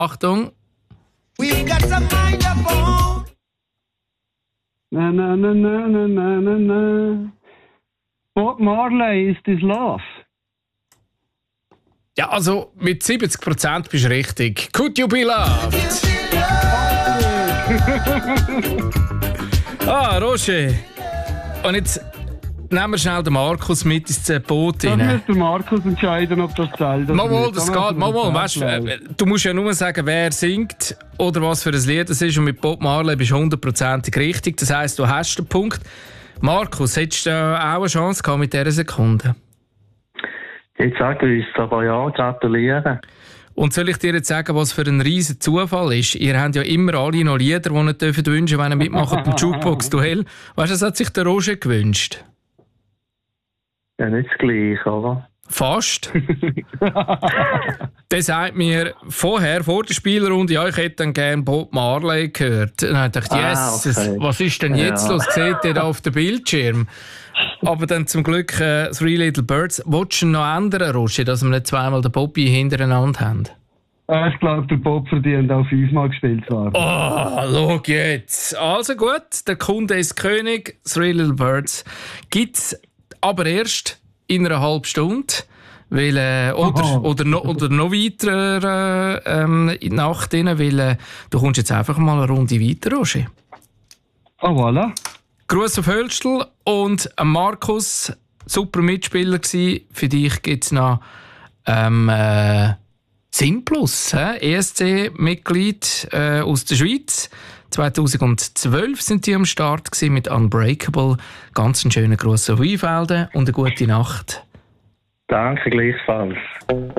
Achtung. We got some mind upon. Na, na, na, na, na, na, na, na. Bob Marley, Is This Love? Ja, also mit 70% bist du richtig. Could you be loved? Roger. Und jetzt nehmen wir schnell den Markus mit ins Boot Dann rein. muss der Markus entscheiden, ob das zählt. Mal, das geht. Mal, weißt, du musst ja nur sagen, wer singt oder was für ein Lied es ist. Und mit Bob Marley bist du 100% richtig. Das heisst, du hast den Punkt. Markus, hättest du auch eine Chance gehabt mit dieser Sekunde? Jetzt sage ich es, aber ja, gratulieren. Und soll ich dir jetzt sagen, was für ein riesen Zufall ist? Ihr habt ja immer alle noch Lieder, die ihr wünschen dürft, wenn ihr mitmacht beim Jukebox-Duell. Weißt du, das hat sich der Roger gewünscht. Ja, nicht das Gleiche, oder? Fast. Der sagt mir vor der Spielerrunde, ja, ich hätte dann gerne Bob Marley gehört. Und dann dachte ich, yes, okay. was ist denn jetzt los? Seht ihr da auf dem Bildschirm? Aber dann zum Glück Three Little Birds. Wolltest du noch ändern, Roger, dass wir nicht zweimal den Bobby hintereinander haben? Ich glaube, der Bob verdient auch 5-mal gespielt zu werden. Schau jetzt. Also gut, der Kunde ist König. Three Little Birds gibt es aber erst in einer halben Stunde. Weil, oder noch weiter nach denen, weil du kommst jetzt einfach mal eine Runde weiter, Roger. Voilà. Gruß auf Hölstl und Markus, super Mitspieler gsi. Für dich gibt es noch Simplus, ESC-Mitglied aus der Schweiz. 2012 sind die am Start gsi mit Unbreakable. Ganz einen schönen Gruß auf Weinfelden und eine gute Nacht. Danke, gleichfalls.